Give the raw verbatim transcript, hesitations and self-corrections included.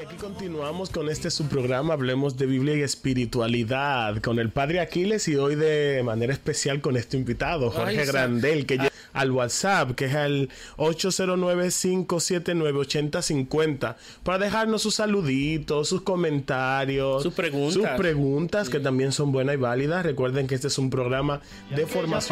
Aquí continuamos con este subprograma, hablemos de Biblia y espiritualidad, con el Padre Aquiles y hoy de manera especial con este invitado, Jorge Ay, Grandel, que llega al WhatsApp, que es el ocho cero nueve, cinco siete nueve, ocho cero cinco cero, para dejarnos sus saluditos, sus comentarios, sus preguntas, sus preguntas sí. que también son buenas y válidas. Recuerden que este es un programa de formación